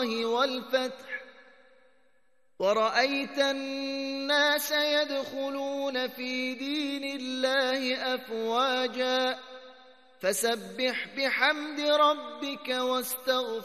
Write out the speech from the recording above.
الله والفتح ورأيت الناس يدخلون في دين الله أفواجا فسبح بحمد ربك واستغفر